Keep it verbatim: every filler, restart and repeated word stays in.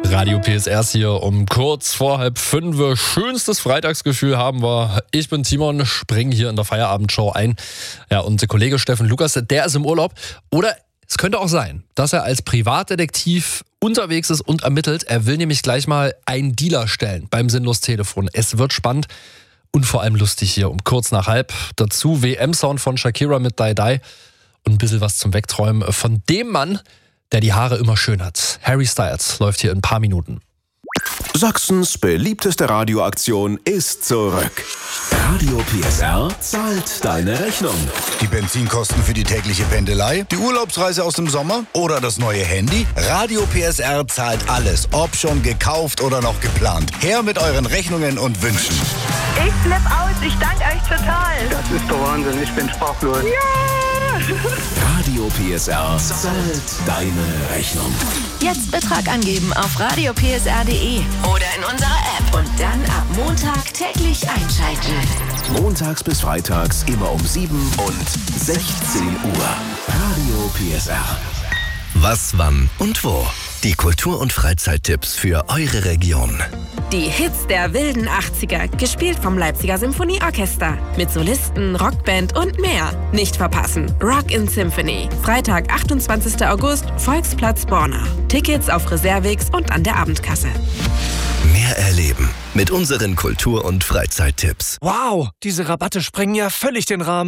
Radio P S R hier um kurz vor halb fünf. Schönstes Freitagsgefühl haben wir. Ich bin Timon, spring hier in der Feierabendshow ein. Ja, und der Kollege Steffen Lukas, der ist im Urlaub. Oder es könnte auch sein, dass er als Privatdetektiv unterwegs ist und ermittelt. Er will nämlich gleich mal einen Dealer stellen beim Sinnlos-Telefon. Es wird spannend und vor allem lustig hier um kurz nach halb. Dazu W M-Sound von Shakira mit Die Die und ein bisschen was zum Wegträumen von dem Mann, der die Haare immer schön hat. Harry Styles läuft hier in ein paar Minuten. Sachsens beliebteste Radioaktion ist zurück. Radio P S R zahlt deine Rechnung. Die Benzinkosten für die tägliche Pendelei, die Urlaubsreise aus dem Sommer oder das neue Handy? Radio P S R zahlt alles, ob schon gekauft oder noch geplant. Her mit euren Rechnungen und Wünschen. Ich flipp aus, ich danke euch total. Das ist doch Wahnsinn, ich bin sprachlos. Ja! Radio P S R zahlt deine Rechnung. Jetzt Betrag angeben auf radio p s r punkt d e oder in unserer App und dann ab Montag täglich einschalten. Montags bis freitags immer um sieben und sechzehn Uhr. Radio P S R. Was, wann und wo? Die Kultur- und Freizeittipps für eure Region. Die Hits der wilden achtziger, gespielt vom Leipziger Symphonieorchester. Mit Solisten, Rockband und mehr. Nicht verpassen. Rock in Symphony. Freitag, achtundzwanzigster August, Volksplatz Borna. Tickets auf Reservix und an der Abendkasse. Mehr erleben mit unseren Kultur- und Freizeittipps. Wow, diese Rabatte sprengen ja völlig den Rahmen.